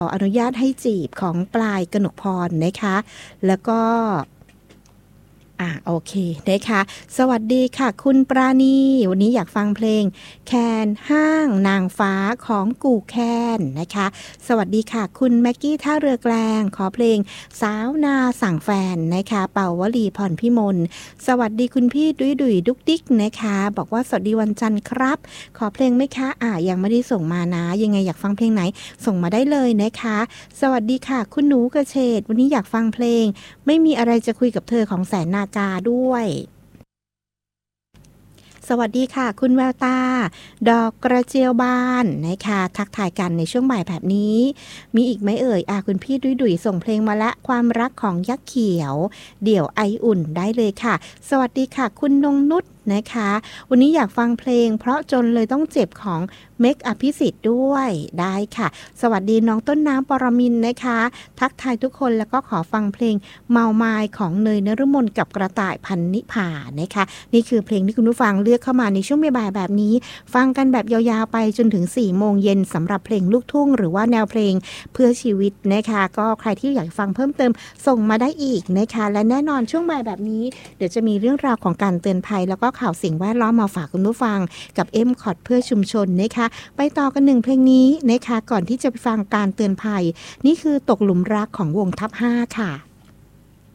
ขออนุญาตให้จีบของปลายกนกพรนะคะแล้วก็โอเคนะคะสวัสดีค่ะคุณปราณีวันนี้อยากฟังเพลงแคนห้างนางฟ้าของกู่แคนนะคะสวัสดีค่ะคุณแม็กกี้ท่าเรือแกลงขอเพลงสาวนาสั่งแฟนนะคะเป่าวลีพรพิมลสวัสดีคุณพี่ดุยดุยดุกดิกนะคะบอกว่าสวัสดีวันจันทร์ครับขอเพลงไหมคะยังไม่ได้ส่งมานะยังไงอยากฟังเพลงไหนส่งมาได้เลยนะคะสวัสดีค่ะคุณหนูกระเฉดวันนี้อยากฟังเพลงไม่มีอะไรจะคุยกับเธอของแสนนากาด้วยสวัสดีค่ะคุณแววตาดอกกระเจียวบานนะคะทักทายกันในช่วงบ่ายแบบนี้มีอีกไหมเอ่ยคุณพี่ดุยส่งเพลงมาละความรักของยักษ์เขียวเดี่ยวไออุ่นได้เลยค่ะสวัสดีค่ะคุณนงนุชนะคะวันนี้อยากฟังเพลงเพราะจนเลยต้องเจ็บของเมกอภิสิทธิ์ด้วยได้ค่ะสวัสดีน้องต้นน้ำปรมินนะคะทักทายทุกคนแล้วก็ขอฟังเพลงเมาไมายของเนยนฤมลกับกระต่ายพันนิพานะคะนี่คือเพลงที่คุณผู้ฟังเลือกเข้ามาในช่วงบ่ายแบบนี้ฟังกันแบบยาวๆไปจนถึง 4:00 นสำหรับเพลงลูกทุ่งหรือว่าแนวเพลงเพื่อชีวิตนะคะก็ใครที่อยากฟังเพิ่มเติมส่งมาได้อีกนะคะและแน่นอนช่วงบ่ายแบบนี้เดี๋ยวจะมีเรื่องราวของการเตือนภัยแล้วก็ข่าวสิ่งแวดล้อมมาฝากคุณผู้ฟังกับMCOTเพื่อชุมชนนะคะไปต่อกัน1เพลงนี้นะคะก่อนที่จะไปฟังการเตือนภัยนี่คือตกหลุมรักของวงทัพ5ค่ะ